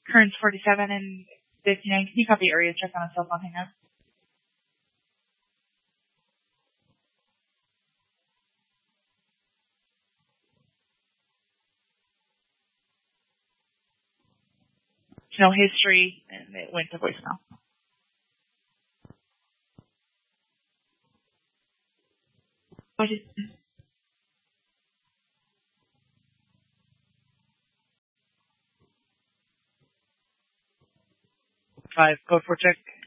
Kearns 47 and 59. Can you copy area check on a cell phone hangout? No history, and it went to voicemail. What is 5 code 4 check?